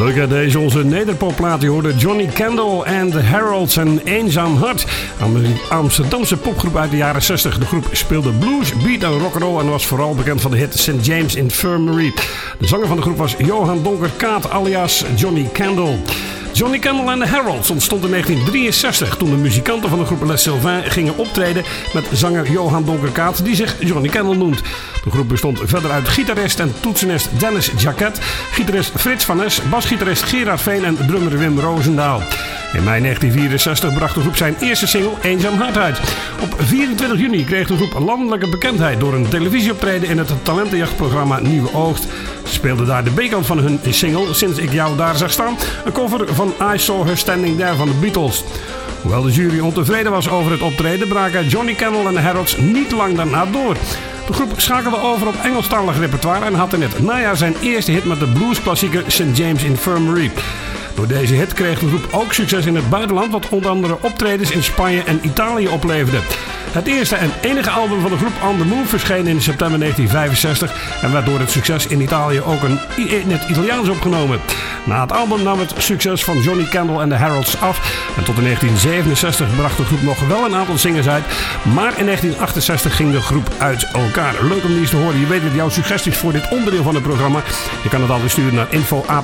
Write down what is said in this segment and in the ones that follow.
Leuk hè, deze onze nederpopplaat. Je hoorde Johnny Kendall en The Heralds en Eenzaam Hart. Een Amsterdamse popgroep uit de jaren 60. De groep speelde blues, beat en rock'n'roll en was vooral bekend van de hit St. James Infirmary. De zanger van de groep was Johan Donker-Kaat alias Johnny Kendall. Johnny Kendall en The Heralds ontstond in 1963 toen de muzikanten van de groep Les Sylvains gingen optreden met zanger Johan Donker-Kaat die zich Johnny Kendall noemt. De groep bestond verder uit gitarist en toetsenist Dennis Jacquet, gitarist Frits van Nes, basgitarist Gerard Veen en drummer Wim Roosendaal. In mei 1964 bracht de groep zijn eerste single Eenzaam Hart uit. Op 24 juni kreeg de groep landelijke bekendheid door een televisieoptreden in het talentenjachtprogramma Nieuwe Oogst. Ze speelden daar de B-kant van hun single Sinds ik jou daar zag staan, een cover van I Saw Her Standing There van de Beatles. Hoewel de jury ontevreden was over het optreden, braken Johnny Kendall en de Heralds niet lang daarna door. De groep schakelde over op Engelstalig repertoire en had in het najaar zijn eerste hit met de bluesklassieker St. James Infirmary. Door deze hit kreeg de groep ook succes in het buitenland, wat onder andere optredens in Spanje en Italië opleverde. Het eerste en enige album van de groep On The Move verscheen in september 1965 en werd door het succes in Italië ook in het Italiaans opgenomen. Na het album nam het succes van Johnny Kendall en de Heralds af en tot in 1967 bracht de groep nog wel een aantal singles uit, maar in 1968 ging de groep uit elkaar. Leuk om die eens te horen. Je weet dat jouw suggesties voor dit onderdeel van het programma, je kan het altijd sturen naar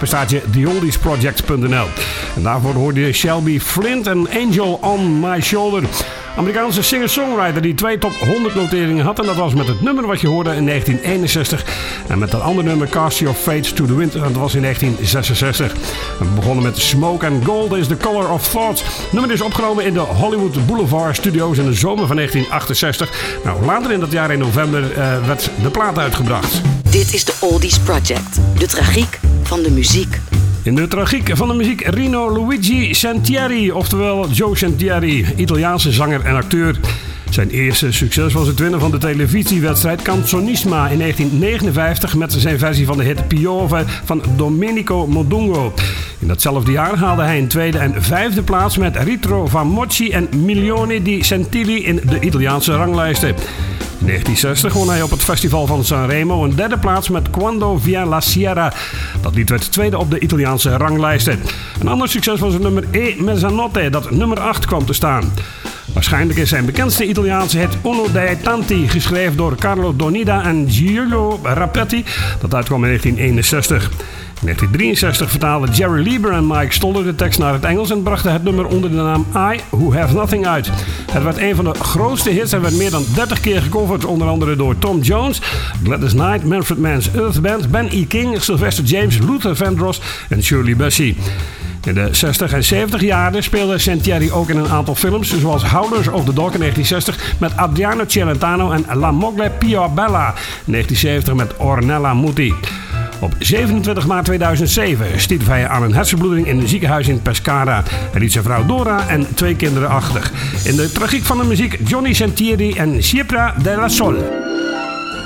info@theoldiesproject.nl. En daarvoor hoorde je Shelby Flint en Angel on My Shoulder. Amerikaanse singer-songwriter die 2 top 100 noteringen had. En dat was met het nummer wat je hoorde in 1961. En met dat andere nummer Cast Your Fate to the Wind. En dat was in 1966. En we begonnen met Smoke and Gold is the Color of Thought. Het nummer is opgenomen in de Hollywood Boulevard Studios in de zomer van 1968. Nou, later in dat jaar in november werd de plaat uitgebracht. Dit is de Oldies Project. De tragiek van de muziek. In de tragiek van de muziek Rino Luigi Sentieri, oftewel Joe Sentieri, Italiaanse zanger en acteur. Zijn eerste succes was het winnen van de televisiewedstrijd Canzonisma in 1959 met zijn versie van de hit Piove van Domenico Modugno. In datzelfde jaar haalde hij een tweede en vijfde plaats met Ritro van Mochi en Milioni di Centilli in de Italiaanse ranglijsten. In 1960 won hij op het festival van Sanremo een derde plaats met Quando Vien la Sierra. Dat lied werd tweede op de Italiaanse ranglijsten. Een ander succes was het nummer E Mezzanotte dat nummer 8 kwam te staan. Waarschijnlijk is zijn bekendste Italiaanse hit Uno dei Tanti, geschreven door Carlo Donida en Giulio Rapetti, dat uitkwam in 1961. In 1963 vertaalden Jerry Lieber en Mike Stoller de tekst naar het Engels en brachten het nummer onder de naam I Who Have Nothing uit. Het werd een van de grootste hits en werd meer dan 30 keer gecoverd, onder andere door Tom Jones, Gladys Knight, Manfred Mann's Earth Band, Ben E. King, Sylvester James, Luther Vandross en Shirley Bassey. In de 60 en 70 jaren speelde Sentieri ook in een aantal films, zoals Howlers of the Dog in 1960 met Adriano Celentano en La Moglie Più Bella in 1970 met Ornella Muti. Op 27 maart 2007 stierf hij aan een hersenbloeding in een ziekenhuis in Pescara. Hij liet zijn vrouw Dora en 2 kinderen achter. In de tragiek van de muziek Johnny Sentieri en Sciepra della Sol.